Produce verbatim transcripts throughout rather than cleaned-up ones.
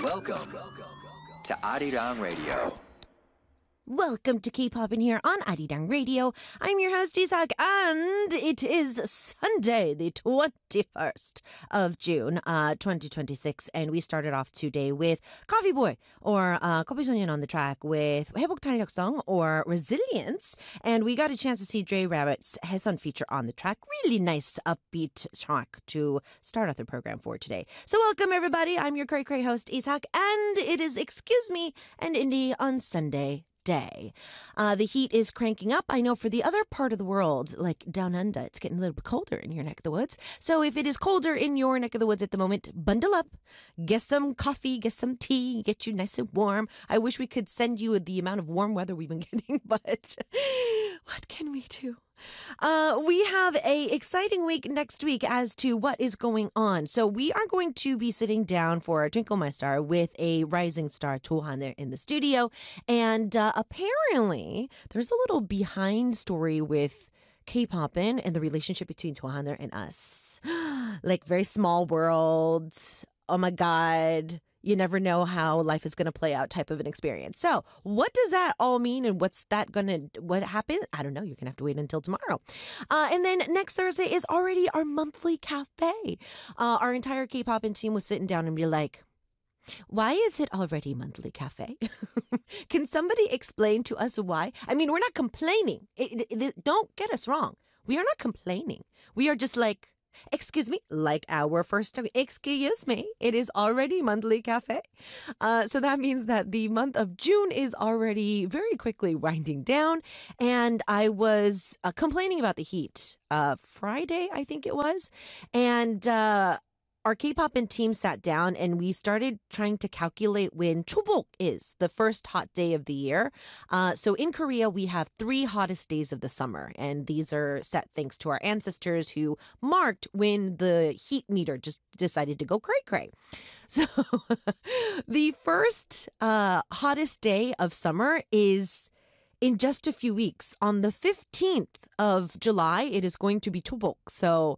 Welcome to Arirang Radio. Welcome to K-Pop in here on Arirang Radio. I'm your host, Isak, and it is Sunday, the twenty-first of June, uh, twenty twenty-six, and we started off today with Coffee Boy, or uh, Coffee Sonyeon on the track with 회복 탄력성, or Resilience, and we got a chance to see Dre Rabbit's Haesun feature on the track. Really nice, upbeat track to start off the program for today. So welcome, everybody. I'm your cray cray host, Isak, and it is Excuse Me and Indie on Sunday day. Uh, the heat is cranking up. I know for the other part of the world, like down under, it's getting a little bit colder in your neck of the woods. So if it is colder in your neck of the woods at the moment, bundle up, get some coffee, get some tea, get you nice and warm. I wish we could send you the amount of warm weather we've been getting, but what can we do? Uh, we have a exciting week next week as to what is going on. So we are going to be sitting down for Twinkle My Star with a rising star, Tohan, there in the studio. And uh, apparently there's a little behind story with K-Popin and the relationship between Tohan and us. Like very small world. Oh my God. You never know how life is going to play out type of an experience. So what does that all mean, and what's that going to, what happened? I don't know. You're going to have to wait until tomorrow. Uh, and then next Thursday is already our monthly cafe. Uh, our entire K-Popin team was sitting down and be like, why is it already monthly cafe? Can somebody explain to us why? I mean, we're not complaining. It, it, it, don't get us wrong. We are not complaining. We are just like, excuse me, like our first time. Excuse me, it is already monthly cafe. Uh, so that means that the month of June is already very quickly winding down. And I was uh, complaining about the heat uh, Friday, I think it was. And uh, our K-Popin team sat down and we started trying to calculate when Chobok is, the first hot day of the year. Uh, so in Korea, we have three hottest days of the summer. And these are set thanks to our ancestors who marked when the heat meter just decided to go cray-cray. So the first uh, hottest day of summer is in just a few weeks. On the fifteenth of July, it is going to be Chobok. So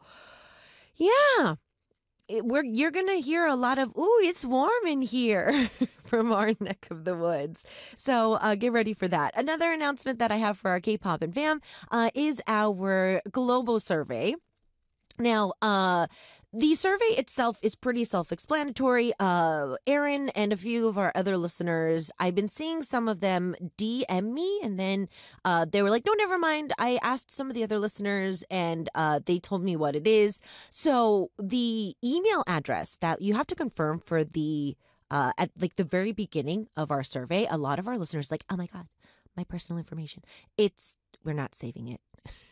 yeah. It, we're, you're going to hear a lot of, ooh, it's warm in here from our neck of the woods. So uh, get ready for that. Another announcement that I have for our K-Pop and fam uh, is our global survey. Now, uh, the survey itself is pretty self-explanatory. Uh, Aaron and a few of our other listeners, I've been seeing some of them D M me, and then uh, they were like, no, never mind. I asked some of the other listeners, and uh, they told me what it is. So the email address that you have to confirm for the, uh, at like the very beginning of our survey, a lot of our listeners like, oh my God, my personal information. It's, we're not saving it.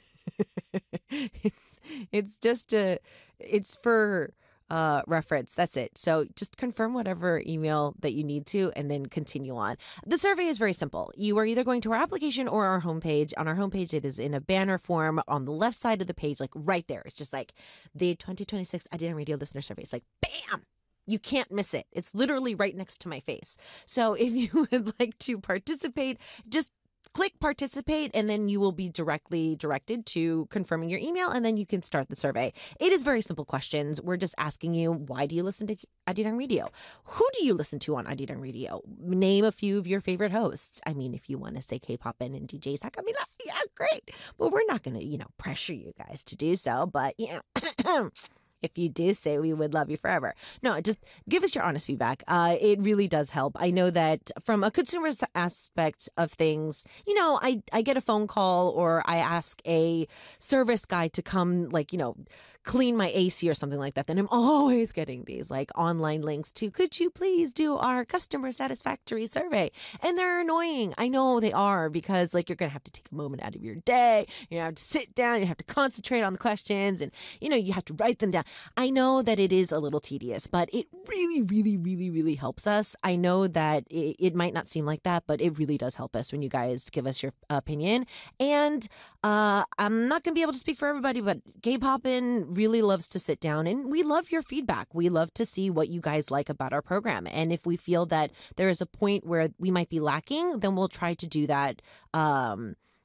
it's it's just a it's for uh reference. That's it. So just confirm whatever email that you need to and then continue on. The survey is very simple. You are either going to our application or our homepage. On our homepage, it is in a banner form on the left side of the page, like right there. It's just like the twenty twenty-six Arirang Radio listener survey. It's like bam. You can't miss it. It's literally right next to my face. So if you would like to participate, just click participate, and then you will be directly directed to confirming your email, and then you can start the survey. It is very simple questions. We're just asking you, why do you listen to Arirang Radio? Who do you listen to on Arirang Radio? Name a few of your favorite hosts. I mean, if you want to say K-Popin and D J Sak, I mean, yeah, great. But we're not going to, you know, pressure you guys to do so. But, you know, if you do say, we would love you forever. No, just give us your honest feedback. Uh, it really does help. I know that from a consumer aspect of things, you know, I, I get a phone call or I ask a service guy to come, like, you know, clean my A C or something like that. Then I'm always getting these like online links to, could you please do our customer satisfactory survey? And they're annoying. I know they are, because like you're going to have to take a moment out of your day. You have to sit down. You have to concentrate on the questions, and, you know, you have to write them down. I know that it is a little tedious, but it really, really, really, really helps us. I know that it, it might not seem like that, but it really does help us when you guys give us your opinion. And uh, I'm not going to be able to speak for everybody, but K-Popin really loves to sit down, and we love your feedback. We love to see what you guys like about our program. And if we feel that there is a point where we might be lacking, then we'll try to do that um,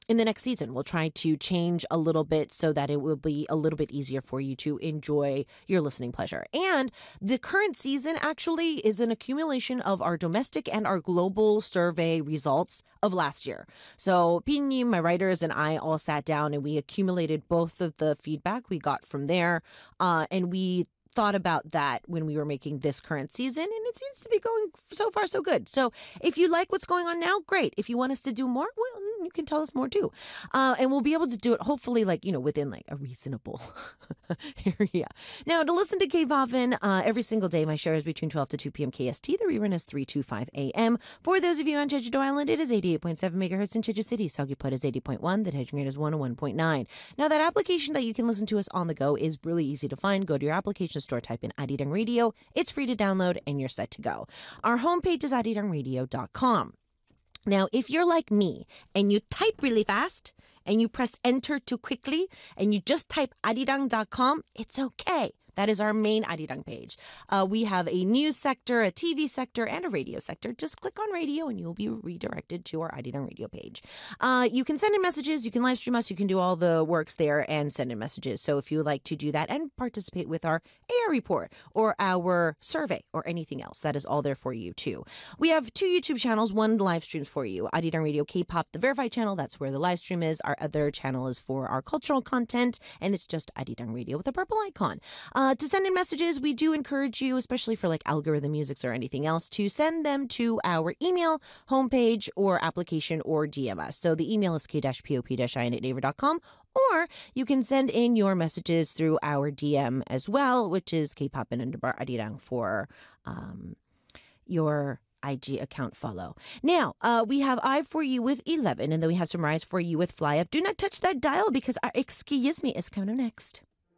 in the next season. We'll try to change a little bit so that it will be a little bit easier for you to enjoy your listening pleasure. And the current season actually is an accumulation of our domestic and our global survey results of last year. So Pinyin, my writers, and I all sat down and we accumulated both of the feedback we got from there. Uh, and we thought about that when we were making this current season, and it seems to be going so far so good. So if you like what's going on now, great. If you want us to do more, well, you can tell us more too. Uh, and we'll be able to do it hopefully like, you know, within like a reasonable area. Now, to listen to K-Poppin' uh, every single day, my show is between twelve to two p.m. K S T. The rerun is three to five a.m. For those of you on Jeju-do Island, it is eighty-eight point seven megahertz in Jeju City. Seogwipo is eighty point one. The Daejung rate is one oh one point nine. Now, that application that you can listen to us on the go is really easy to find. Go to your application store, type in Arirang Radio. It's free to download, and you're set to go. Our homepage is arirang radio dot com. Now, if you're like me and you type really fast and you press enter too quickly and you just type arirang dot com, it's okay. That is our main Arirang page. Uh, we have a news sector, a T V sector, and a radio sector. Just click on radio and you'll be redirected to our Arirang Radio page. Uh, you can send in messages, you can live stream us, you can do all the works there and send in messages. So if you would like to do that and participate with our A R report or our survey or anything else, that is all there for you too. We have two YouTube channels, one live streams for you. Arirang Radio K-Pop, the verified channel, that's where the live stream is. Our other channel is for our cultural content, and it's just Arirang Radio with a purple icon. Uh, to send in messages, we do encourage you, especially for like algorithm musics or anything else, to send them to our email, homepage, or application, or D M us. So the email is k pop i n at naver dot com, or you can send in your messages through our D M as well, which is kpoppin underbar arirang for um, your I G account follow. Now, uh, we have I for you with eleven, and then we have some Rise for you with Fly Up. Do not touch that dial because our Excuse Me is coming up next.